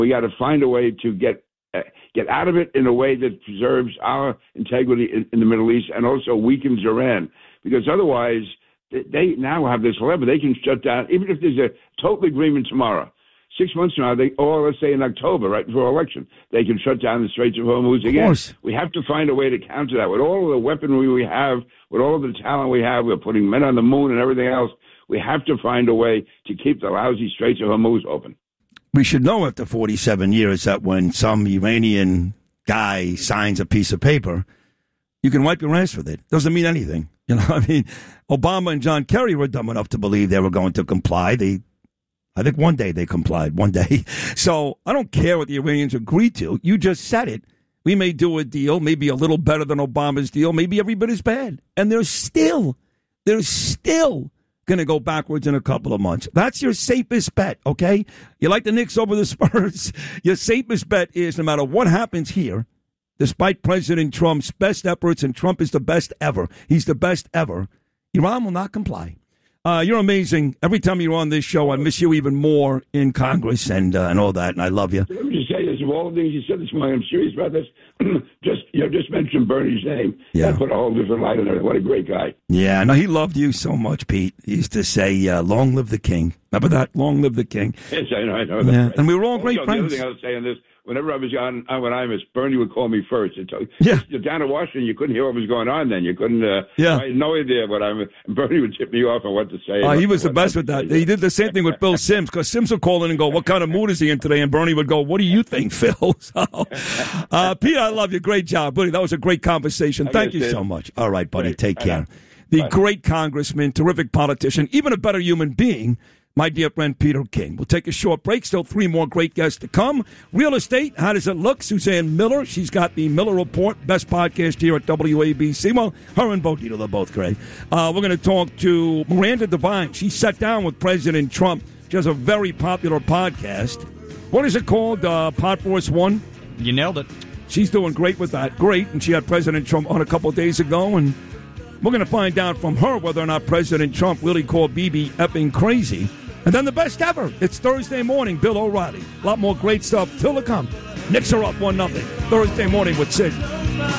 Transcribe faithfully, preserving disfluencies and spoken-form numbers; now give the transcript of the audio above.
We got to find a way to get uh, get out of it in a way that preserves our integrity in, in the Middle East and also weakens Iran. Because otherwise, they, they now have this lever. They can shut down, even if there's a total agreement tomorrow. Six months from now, they, or let's say in October, right before election, they can shut down the Straits of Hormuz again. Of course. We have to find a way to counter that. With all of the weaponry we have, with all of the talent we have, we're putting men on the moon and everything else, we have to find a way to keep the lousy Straits of Hormuz open. We should know after forty-seven years that when some Iranian guy signs a piece of paper, you can wipe your ass with it. Doesn't mean anything. You know, I mean, Obama and John Kerry were dumb enough to believe they were going to comply. They I think one day they complied, one day. So I don't care what the Iranians agreed to. You just said it. We may do a deal, maybe a little better than Obama's deal, maybe every bit as bad. And they're still, they're still going to go backwards in a couple of months. That's your safest bet, okay? You like the Knicks over the Spurs? Your safest bet is no matter what happens here, despite President Trump's best efforts, and Trump is the best ever, he's the best ever, Iran will not comply. Uh, you're amazing. Every time you're on this show, I miss you even more in Congress and uh, and all that, and I love you. Let me just say this. Of all the things you said this morning, I'm serious about this. just you know, just mention Bernie's name. Yeah. That put a whole different light on it. What a great guy. Yeah, no, he loved you so much, Pete. He used to say, uh, long live the king. Remember that? Long live the king. Yes, I know. I know. That's yeah. right. And we were all great also, friends. The other thing I was saying this, whenever I was on, on when I was, Bernie would call me first. Until, yeah. You're down in Washington, you couldn't hear what was going on then. You couldn't, uh, yeah. I had no idea what I'm, and Bernie would tip me off on what to say. Uh, he was the best with that. He did the same thing with Bill Sims, because Sims would call in and go, what kind of mood is he in today? And Bernie would go, what do you think, Phil? So, uh, Pete, I love you. Great job, buddy. That was a great conversation. Thank you so much. All right, buddy. Take care. The great congressman, terrific politician, even a better human being, my dear friend Peter King. We'll take a short break. Still three more great guests to come. Real estate, how does it look? Suzanne Miller. She's got the Miller Report, best podcast here at W A B C. Well, her and Bodito, they're both great. Uh, we're going to talk to Miranda Devine. She sat down with President Trump. She has a very popular podcast. What is it called? Uh, Pod Force One? You nailed it. She's doing great with that. Great. And she had President Trump on a couple of days ago, and we're going to find out from her whether or not President Trump really called Bibi effing crazy. And then the best ever. It's Thursday morning, Bill O'Reilly. A lot more great stuff till to come. Knicks are up one nothing. Thursday morning with Sid.